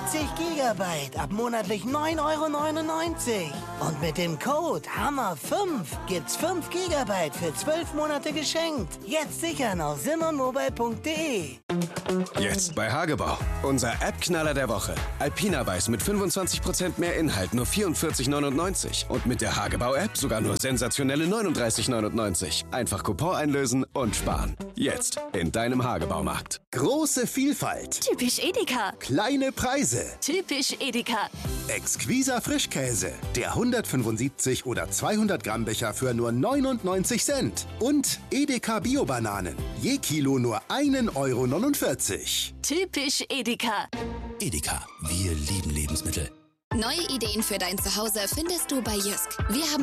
60 Gigabyte ab monatlich 9,99 €. Und mit dem Code HAMMER5 gibt's 5 Gigabyte für 12 Monate geschenkt. Jetzt sichern auf simonmobile.de. Jetzt bei Hagebau. Unser App-Knaller der Woche. Alpina Weiß mit 25% mehr Inhalt, nur 44,99 €. Und mit der Hagebau-App sogar nur sensationelle 39,99 €. Einfach Coupon einlösen und sparen. Jetzt in deinem Hagebaumarkt. Große Vielfalt. Typisch Edeka. Kleine Preise. Typisch Edeka. Exquiser Frischkäse. Der 175 oder 200 Gramm Becher für nur 99 Cent. Und Edeka Bio-Bananen. Je Kilo nur 1,49 €. Typisch Edeka. Edeka, wir lieben Lebensmittel. Neue Ideen für dein Zuhause findest du bei Jysk. Wir haben